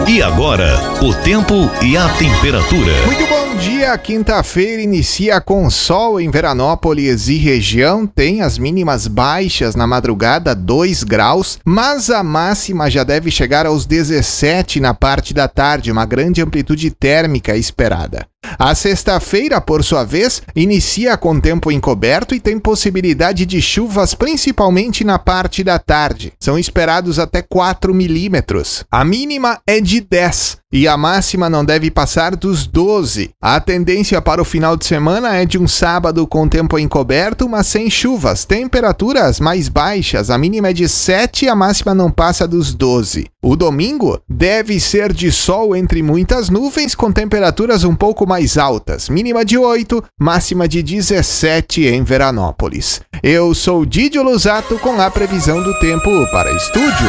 E agora, o tempo e a temperatura. Muito bom dia, quinta-feira inicia com sol em Veranópolis e região, tem as mínimas baixas na madrugada, 2 graus, mas a máxima já deve chegar aos 17 na parte da tarde, uma grande amplitude térmica esperada. A sexta-feira, por sua vez, inicia com tempo encoberto e tem possibilidade de chuvas principalmente na parte da tarde. São esperados até 4 milímetros. A mínima é de 10 e a máxima não deve passar dos 12. A tendência para o final de semana é de um sábado com tempo encoberto, mas sem chuvas. Temperaturas mais baixas, a mínima é de 7 e a máxima não passa dos 12. O domingo deve ser de sol entre muitas nuvens, com temperaturas um pouco mais altas, mínima de 8, máxima de 17 em Veranópolis. Eu sou Didio Lusato com a previsão do tempo para estúdio.